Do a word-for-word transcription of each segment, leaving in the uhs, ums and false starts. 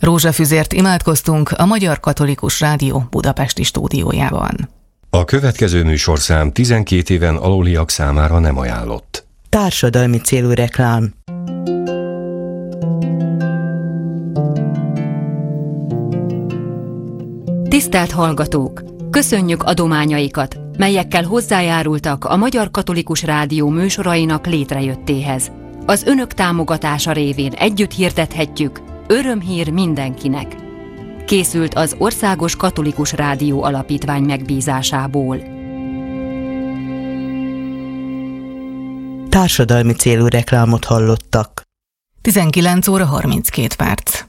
Rózsafüzért imádkoztunk a Magyar Katolikus Rádió budapesti stúdiójában. A következő műsorszám tizenkét éven aluliak számára nem ajánlott. Társadalmi célú reklám. Tisztelt hallgatók! Köszönjük adományaikat, melyekkel hozzájárultak a Magyar Katolikus Rádió műsorainak létrejöttéhez. Az önök támogatása révén együtt hirdethetjük: örömhír mindenkinek. Készült az Országos Katolikus Rádió Alapítvány megbízásából. Társadalmi célú reklámot hallottak. tizenkilenc óra harminckét perc.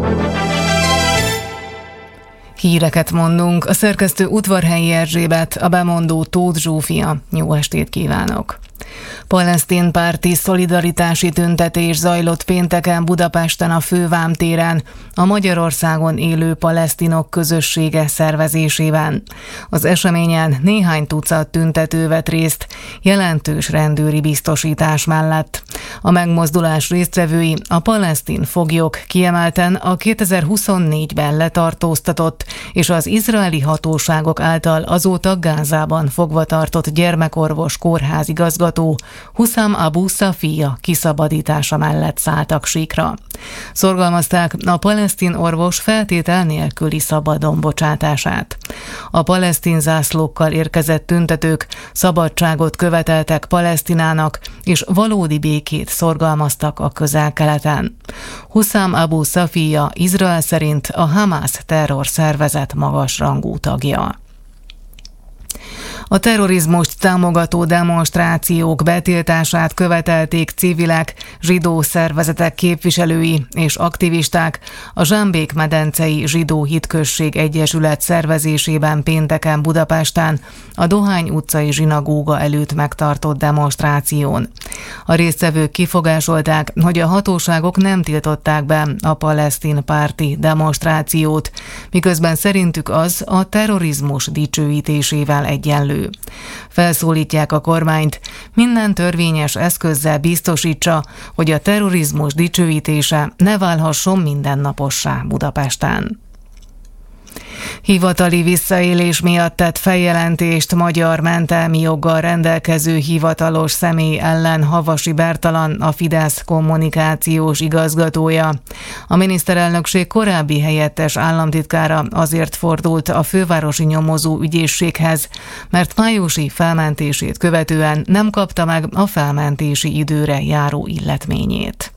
Híreket mondunk, a szerkesztő Udvarhelyi Erzsébet, a bemondó Tóth Zsófia. Jó estét kívánok! Palesztin párti szolidaritási tüntetés zajlott pénteken Budapesten a Fővám téren, a Magyarországon élő palesztinok közössége szervezésében. Az eseményen néhány tucat tüntető vett részt, jelentős rendőri biztosítás mellett. A megmozdulás résztvevői a palesztin foglyok, kiemelten a kétezer-huszonnégyben letartóztatott és az izraeli hatóságok által azóta Gázában fogva tartott gyermekorvos kórházigazgató Huszam Abu Safia kiszabadítása mellett szálltak síkra. Szorgalmazták a palesztin orvos feltétel nélküli szabadon bocsátását. A palesztin zászlókkal érkezett tüntetők szabadságot követeltek Palesztinának, és valódi békét szorgalmaztak a Közel-Keleten. Huszam Abu Safia Izrael szerint a Hamász terrorszervezet magasrangú tagja. A terrorizmust támogató demonstrációk betiltását követelték civilek, zsidó szervezetek képviselői és aktivisták a Zsámbék-medencei Zsidó Hitközség Egyesület szervezésében pénteken Budapesten a Dohány utcai zsinagóga előtt megtartott demonstráción. A résztvevők kifogásolták, hogy a hatóságok nem tiltották be a palesztin párti demonstrációt, miközben szerintük az a terrorizmus dicsőítésével egyenlő. Felszólítják a kormányt, minden törvényes eszközzel biztosítsa, hogy a terrorizmus dicsőítése ne válhasson mindennapossá Budapesten. Hivatali visszaélés miatt tett feljelentést magyar mentelmi joggal rendelkező hivatalos személy ellen Havasi Bertalan, a Fidesz kommunikációs igazgatója. A miniszterelnökség korábbi helyettes államtitkára azért fordult a fővárosi nyomozó ügyészséghez, mert májusi felmentését követően nem kapta meg a felmentési időre járó illetményét.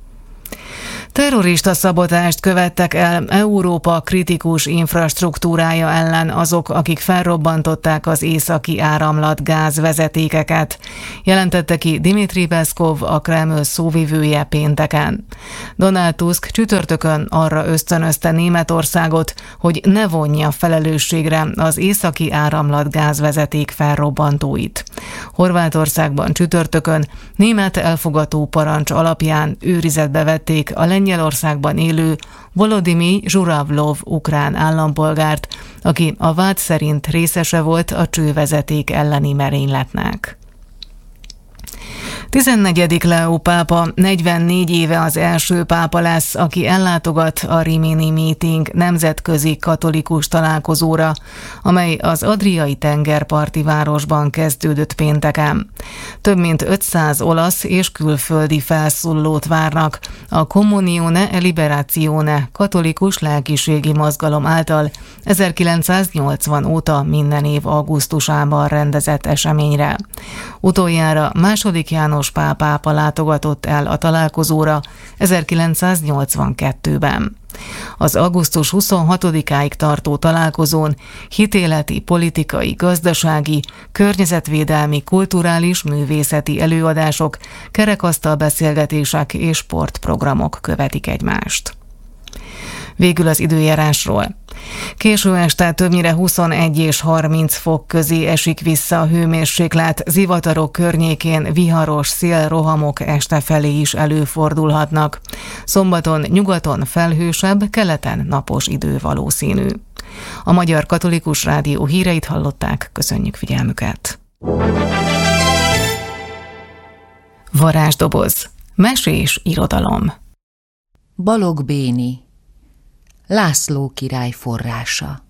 Terrorista szabotást követtek el Európa kritikus infrastruktúrája ellen azok, akik felrobbantották az északi áramlat gázvezetékeket, jelentette ki Dmitri Peszkov, a Kreml szóvivője pénteken. Donald Tusk csütörtökön arra ösztönözte Németországot, hogy ne vonja felelősségre az északi áramlat gázvezeték felrobbantóit. Horvátországban csütörtökön német elfogató parancs alapján őrizetbe vették a Lengyelországban élő Volodymyr Zsuravlov ukrán állampolgárt, aki a vád szerint részese volt a csővezeték elleni merényletnek. tizennegyedik Leó pápa negyvennégy éve az első pápa lesz, aki ellátogat a Rimini Meeting nemzetközi katolikus találkozóra, amely az adriai tengerparti városban kezdődött pénteken. Több mint ötszáz olasz és külföldi felszólalót várnak a Comunione e Liberazione katolikus lelkiségi mozgalom által ezerkilencszáznyolcvan óta minden év augusztusában rendezett eseményre. Utoljára második János Pál pápa látogatott el a találkozóra ezerkilencszáznyolcvankettőben. Az augusztus huszonhatodikáig tartó találkozón hitéleti, politikai, gazdasági, környezetvédelmi, kulturális, művészeti előadások, kerekasztalbeszélgetések és sportprogramok követik egymást. Végül az időjárásról. Késő este többnyire huszonegy és harminc fok közé esik vissza a hőmérséklet, zivatarok környékén viharos szélrohamok este felé is előfordulhatnak. Szombaton nyugaton felhősebb, keleten napos idő valószínű. A Magyar Katolikus Rádió híreit hallották, köszönjük figyelmüket. Varázsdoboz. Mesés irodalom. Balogh Béni. László király forrása.